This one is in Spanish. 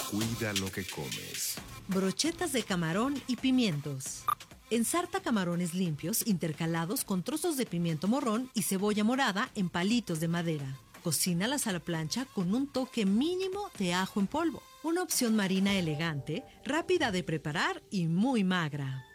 Cuida lo que comes. Brochetas de camarón y pimientos. Ensarta camarones limpios intercalados con trozos de pimiento morrón y cebolla morada en palitos de madera. Cocínalas a la plancha con un toque mínimo de ajo en polvo. Una opción marina elegante, rápida de preparar y muy magra.